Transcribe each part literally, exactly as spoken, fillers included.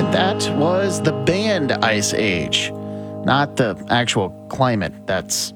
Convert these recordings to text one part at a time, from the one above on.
That was the band Ice Age, not the actual climate that's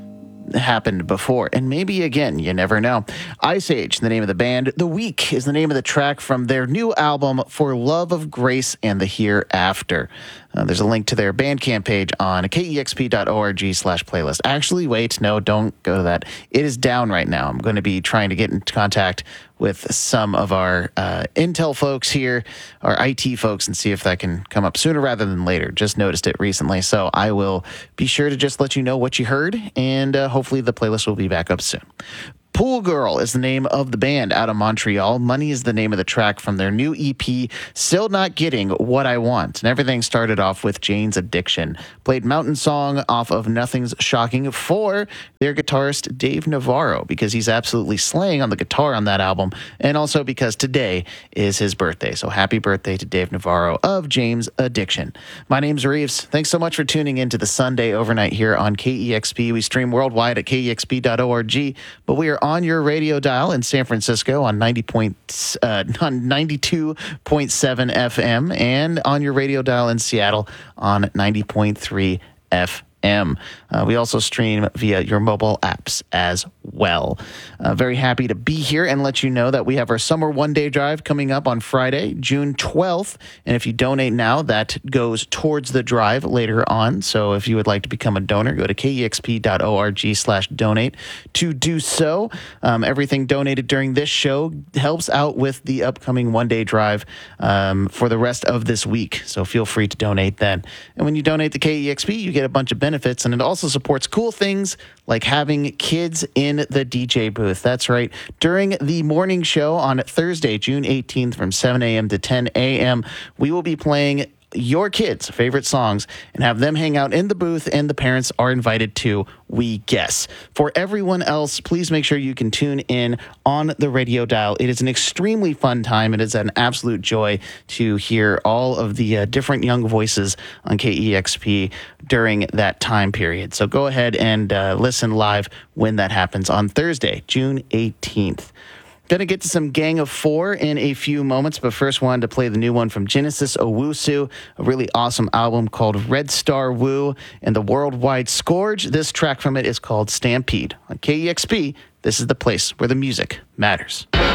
happened before. And maybe again, you never know. Ice Age, the name of the band. The Week is the name of the track from their new album, For Love of Grace and the Hereafter. Uh, there's a link to their Bandcamp page on kexp.org slash playlist. Actually, wait, no, don't go to that. It is down right now. I'm going to be trying to get in contact with some of our uh, Intel folks here, our I T folks, and see if that can come up sooner rather than later. Just noticed it recently, so I will be sure to just let you know what you heard, and uh, hopefully the playlist will be back up soon. Pool Girl is the name of the band out of Montreal. Money is the name of the track from their new E P, Still Not Getting What I Want. And everything started off with Jane's Addiction. Played Mountain Song off of Nothing's Shocking for their guitarist Dave Navarro, because he's absolutely slaying on the guitar on that album, and also because today is his birthday. So happy birthday to Dave Navarro of Jane's Addiction. My name's Reeves. Thanks so much for tuning in to the Sunday Overnight here on K E X P. We stream worldwide at K E X P dot org, but we are on your radio dial in San Francisco on ninety point, uh, on ninety-two point seven F M, and on your radio dial in Seattle on ninety point three F M. Uh, we also stream via your mobile apps as well. Uh, very happy to be here and let you know that we have our summer one-day drive coming up on Friday, June twelfth. And if you donate now, that goes towards the drive later on. So if you would like to become a donor, go to kexp.org slash donate to do so. Um, everything donated during this show helps out with the upcoming one-day drive um, for the rest of this week. So feel free to donate then. And when you donate to K E X P, you get a bunch of benefits, and it also supports cool things like having kids in the D J booth. That's right. During the morning show on Thursday, June eighteenth from seven a.m. to ten a.m., we will be playing your kids' favorite songs and have them hang out in the booth, and the parents are invited to, we guess. For everyone else, please make sure you can tune in on the radio dial. It is an extremely fun time. It is an absolute joy to hear all of the uh, different young voices on K E X P during that time period. So go ahead and uh, listen live when that happens on Thursday, June eighteenth. Going to get to some Gang of Four in a few moments, but first wanted to play the new one from Genesis Owusu, a really awesome album called Red Star Woo and the Worldwide Scourge. This track from it is called Stampede. On K E X P, this is the place where the music matters.